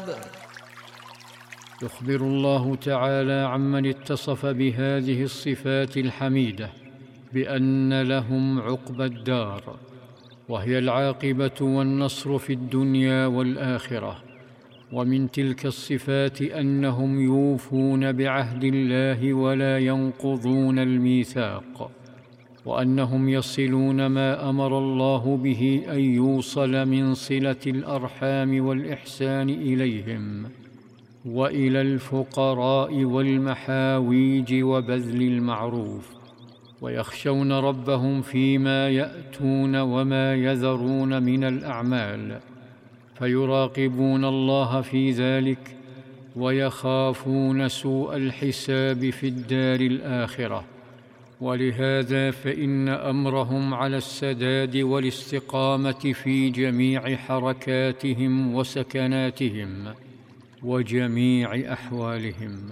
يخبر الله تعالى عمن اتصف بهذه الصفات الحميدة بأن لهم عقبى الدار، وهي العاقبة والنصر في الدنيا والآخرة. ومن تلك الصفات أنهم يوفون بعهد الله ولا ينقضون الميثاق، وأنهم يصلون ما أمر الله به أن يوصل من صلة الأرحام والإحسان إليهم وإلى الفقراء والمحاويج وبذل المعروف، ويخشون ربهم فيما يأتون وما يذرون من الأعمال، فيراقبون الله في ذلك ويخافون سوء الحساب في الدار الآخرة. ولهذا فإن أمرهم على السداد والاستقامة في جميع حركاتهم وسكناتهم وجميع أحوالهم.